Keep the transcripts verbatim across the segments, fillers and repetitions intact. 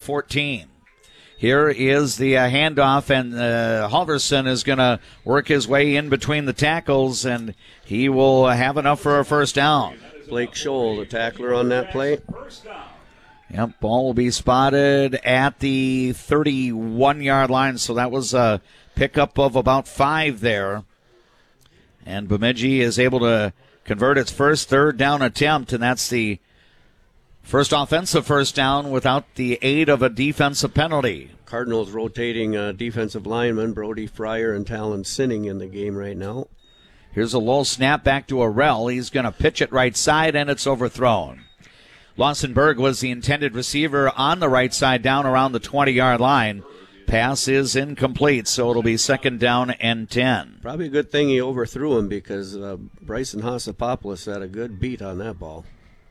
fourteen. Here is the uh, handoff, and uh, Halverson is going to work his way in between the tackles, and he will have enough for a first down. Blake Scholl, the tackler on that play. Yep, ball will be spotted at the thirty-one-yard line, so that was a pickup of about five there. And Bemidji is able to convert its first third down attempt, and that's the first offensive first down without the aid of a defensive penalty. Cardinals rotating uh, defensive linemen, Brody Fryer and Talon Sinning in the game right now. Here's a low snap back to Arell. He's going to pitch it right side, and it's overthrown. Lawson Berg was the intended receiver on the right side down around the twenty-yard line. Pass is incomplete, so it'll be second down and ten. Probably a good thing he overthrew him because uh, Bryson Hassapopoulos had a good beat on that ball.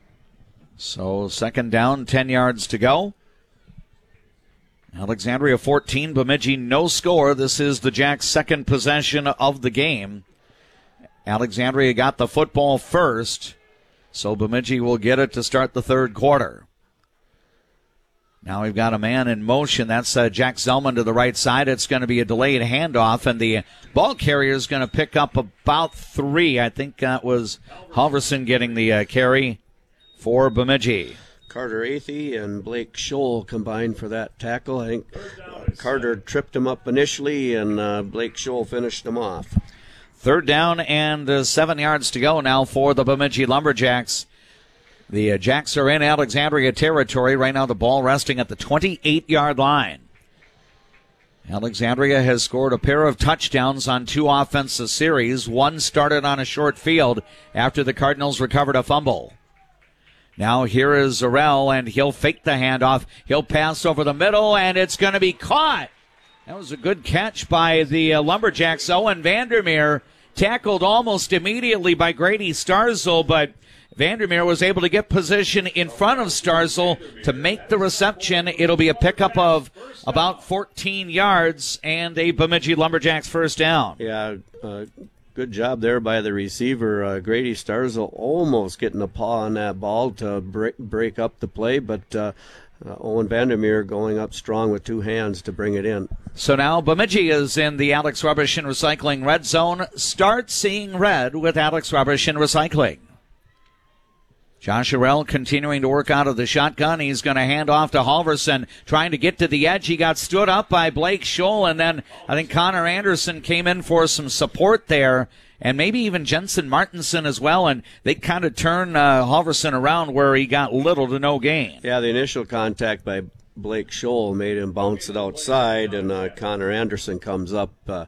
So second down, ten yards to go. Alexandria fourteen, Bemidji no score. This is the Jacks' second possession of the game. Alexandria got the football first, so Bemidji will get it to start the third quarter. Now we've got a man in motion. That's uh, Jack Zellman to the right side. It's going to be a delayed handoff, and the ball carrier is going to pick up about three. I think that was Halverson getting the uh, carry for Bemidji. Carter Athey and Blake Scholl combined for that tackle. I think uh, Carter tripped him up initially, and uh, Blake Scholl finished him off. Third down and uh, seven yards to go now for the Bemidji Lumberjacks. The uh, Jacks are in Alexandria territory. Right now the ball resting at the twenty-eight-yard line. Alexandria has scored a pair of touchdowns on two offensive series. One started on a short field after the Cardinals recovered a fumble. Now here is Zarell, and he'll fake the handoff. He'll pass over the middle, and it's going to be caught. That was a good catch by the uh, Lumberjacks. Owen Vandermeer tackled almost immediately by Grady Starzl, but Vandermeer was able to get position in front of Starzl to make the reception. It'll be a pickup of about fourteen yards and a Bemidji Lumberjacks first down. Yeah, uh, good job there by the receiver. Uh, Grady Starzl almost getting a paw on that ball to break, break up the play, but uh, uh, Owen Vandermeer going up strong with two hands to bring it in. So now Bemidji is in the Alex Rubbish and Recycling red zone. Start seeing red with Alex Rubbish and Recycling. Josh Arell continuing to work out of the shotgun. He's going to hand off to Halverson, trying to get to the edge. He got stood up by Blake Scholl, and then I think Connor Anderson came in for some support there, and maybe even Jensen Martinson as well, and they kind of turned uh, Halverson around where he got little to no gain. Yeah, the initial contact by Blake Scholl made him bounce it outside, and uh, Connor Anderson comes up uh,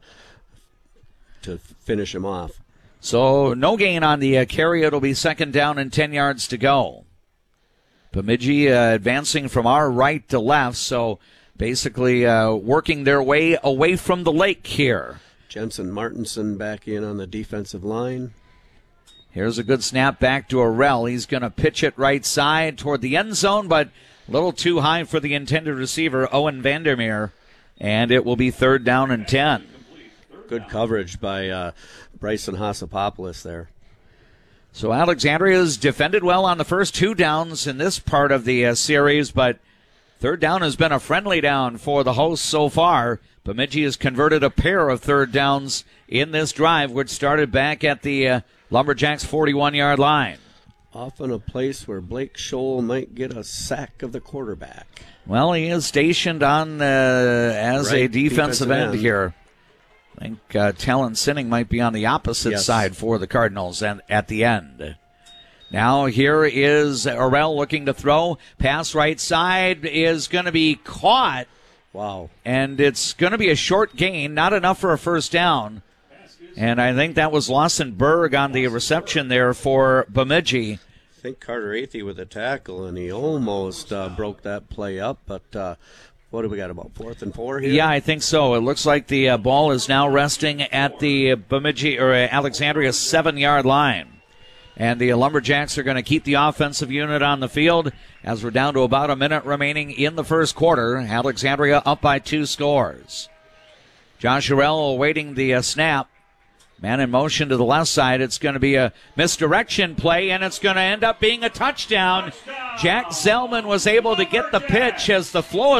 to finish him off. So no gain on the uh, carry. It'll be second down and ten yards to go. Bemidji uh, advancing from our right to left, so basically uh, working their way away from the lake here. Jensen Martinson back in on the defensive line. Here's a good snap back to Arell. He's going to pitch it right side toward the end zone, but a little too high for the intended receiver, Owen Vandermeer, and it will be third down and ten. Good coverage by uh, Bryson Hassapopoulos there. So Alexandria's defended well on the first two downs in this part of the uh, series, but third down has been a friendly down for the hosts so far. Bemidji has converted a pair of third downs in this drive, which started back at the uh, Lumberjacks' forty-one-yard line. Often a place where Blake Scholl might get a sack of the quarterback. Well, he is stationed on uh, as right, a defensive, defensive end, end here. I think uh, Talon Sinning might be on the opposite yes. side for the Cardinals and at the end. Now here is Arell looking to throw. Pass right side is going to be caught. Wow. And it's going to be a short gain, not enough for a first down. And I think that was Lawson Berg on the reception there for Bemidji. I think Carter Athey with a tackle, and he almost uh, broke that play up, but uh, what do we got, about fourth and four here? Yeah, I think so. It looks like the uh, ball is now resting at the Bemidji or uh, Alexandria seven-yard line. And the Lumberjacks are going to keep the offensive unit on the field as we're down to about a minute remaining in the first quarter. Alexandria up by two scores. Josh Arell awaiting the uh, snap. Man in motion to the left side. It's going to be a misdirection play, and it's going to end up being a touchdown. Jack Zellman was able to get the pitch as the flow